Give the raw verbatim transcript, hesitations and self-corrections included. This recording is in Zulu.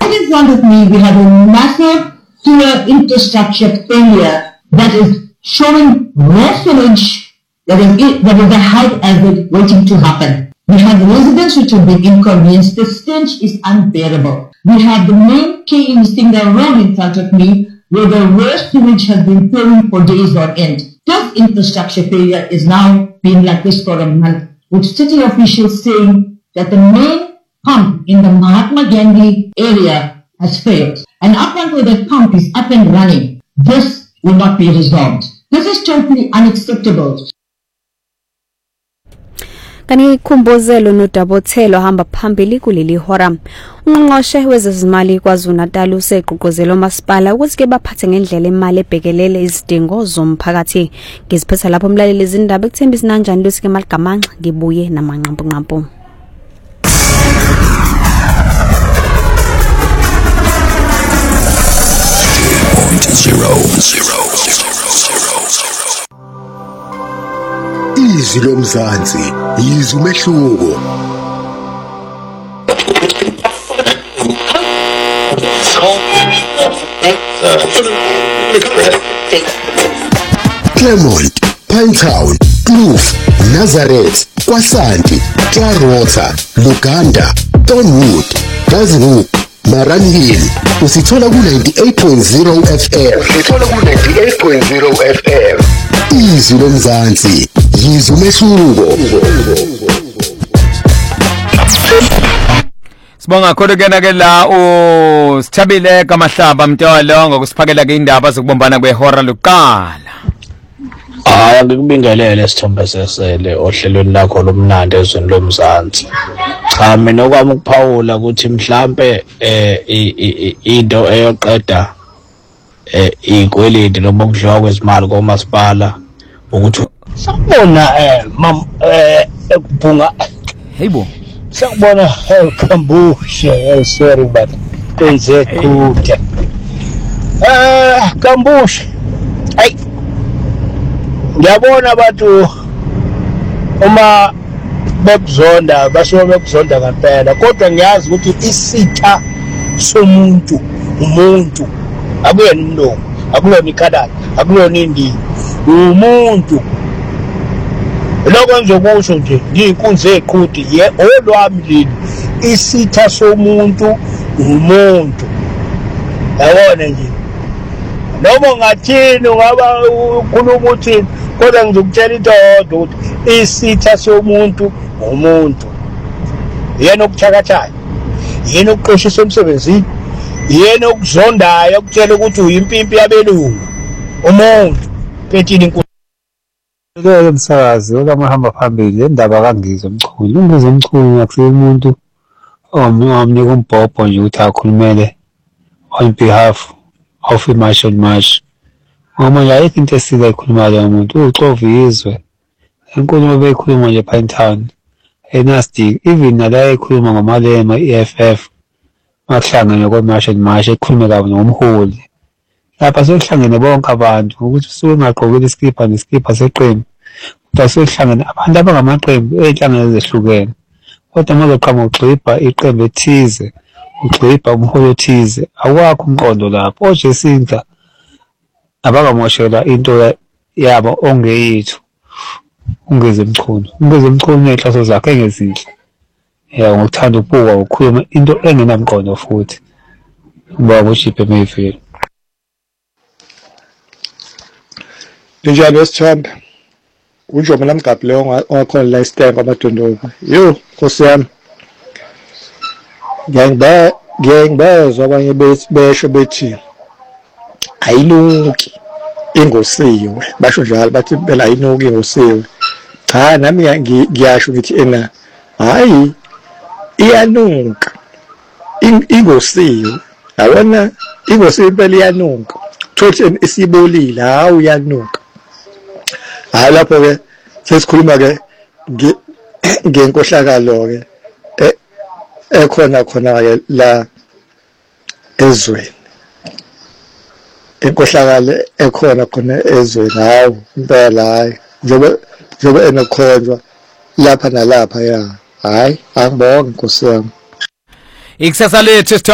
in front of me, we have a massive sewer infrastructure failure that is showing more sewage that is, that is a high hazard waiting to happen. We have residents which have been inconvenienced. The stench is unbearable. We have the main key in Singa Road in front of me, where the worst sewage has been pouring for days on end. This infrastructure failure is now being like this for a month, with city officials saying that the main pump in the Mahatma Gandhi area has failed. And up until that pump is up and running, this will not be resolved. This is totally unacceptable. Kani Khumbuzelo noDabothelo hamba phambili kuleli hora. Ungqongqoshe wezezimali KwaZulu-Natal useqoqozela umasipala ukuthi ke baphathe ngendlela imali ebhekelele izidingo zomphakathi. Ngiziphetha lapho umlaleli izindaba ekuthembisa kanjani losike maligamanxa ngibuye namanqampunqampu. zero zero Izwi lomzansi yizwi umehluko. Claremont, Pinetown, Kloof, Nazareth, Kwasanti, Clarota, Luganda, Thornwood, Gazinoop, Maran Hill. Usithola ku ninety-eight point zero F M. Usithola ku ninety-eight point zero F M. Izwi lomzansi yizwi umehluko. Sibonga khona kena ke la o Sithabile kaMahlaba Mtolo ngokusiphakela ke indaba zokubombana kwehora lokuqala. Hayi ngikubingelele Sithombe sesele ohlelweni lakho lomnandi ezweni lomzansi. Cha mina okwami ukuphawula ukuthi mhlambe eh into eyoqeda eh ikweledi noma ukudliwa kwezimali komasipala ukuthi sakubona eh mam eh ekubhunga heyibo sakubona Kambushe sorry but kwenze kude eh Kambushe ay ngiyabona abantu uma bekuzonda basho bekuzonda ngempela kodwa ngiyazi ukuthi isitha somuntu umuntu akuyona umlungu akuyona ikhalala akuyona indini umuntu lokho ngizokusho nje ngiyinkunzi eqhudi ye olwami lini isitha somuntu umuntu yabona nje noma ngathini ngaba ukhuluma uthini kodwa ngizokutshela into yodwa ukuthi isitha somuntu umuntu yena okuthakathayo yena okuqoshisa emsebenzini yena okuzondayo ukutshela ukuthi uyimpimpi yabelungu umuntu phethini inkulu Lelo msakazi okamahamba phambili le ndaba kangizwe umchulu umbuzo umchulu akusiyo umuntu omnye kumbhobho nje ukuthi akhulumele on behalf of iMarshall Marsh ngoba nje ayikho into esile ikhuluma lo muntu uxova izwe enkulumo beyikhuluma nje Pinetown enasty even nala ekhuluma ngamalema E F F makuhlangene kweMarshall Marsh ekhulume kabi nomholi lapha sokuhlangene bonke abantu ukuthi usuke ngaqhokela iskipa neskipa seqembu kodwa sokuhlangene abantu abangamaqembu ezinhlangano ezehlukene kodwa manje qhamuka ugxibha iqembu ethize ugxibha umholi othize awakho umqondo lapho oJesinta abakamoshela into yabo ongeyithu ungeze emchunu ungeze emchunu nehlaso zakhe engezihle ya ngokuthanda ukubuka ukukhuluma into engenamqondo futhi ngoba uJipe Mayfield Njalo Sithombe uJomo lamgabi leyo ongakhona la iStamp amadondolo yo Nkosi yami ngiyangba ngiyangibezwa abanye besho bethi ayinuki ingosiwe basho njalo bathi phela ayinuki ingosiwe cha nami ngiyasho ngithi ena hayi iyanuka ingosiwe yabona ingosiwe phela iyanuka thothi isibolile hawu iyanuka hayi lapho ke sesikhuluma ke ngenkohlakalo ke ekhona khona ke la ezweni inkohlakalo ekhona khona ezweni hawo impela hayi njobe njobe enokhonjwa lapha nalapha ya hayi angibonge Nkosi yami ikusasa lethu